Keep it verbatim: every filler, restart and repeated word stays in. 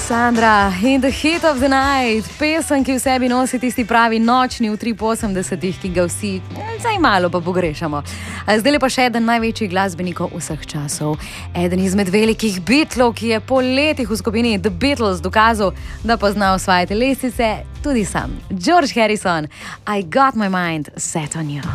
Sandra in The Hit of the Night, pesem, ki v sebi nosi tisti pravi nočni utrip osemdesetih, ki ga vsi zdaj malo pa pogrešamo. Zdaj pa še eden največjih glasbenikov vseh časov, eden izmed velikih Beatlov, ki je po letih v skupini The Beatles dokazal, da pozna osvajati lestvice tudi sam. George Harrison, I Got My Mind Set on You.